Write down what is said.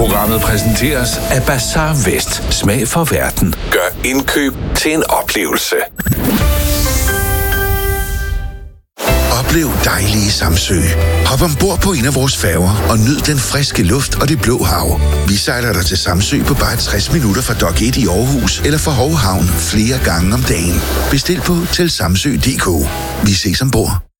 Programmet præsenteres af Bazaar Vest. Smag for verden. Gør indkøb til en oplevelse. Oplev dejlige Samsø. Hop ombord på en af vores færger og nyd den friske luft og det blå hav. Vi sejler dig til Samsø på bare 60 minutter fra Dok 1 i Aarhus eller fra Hov Havn flere gange om dagen. Bestil på til samsø.dk. Vi ses ombord.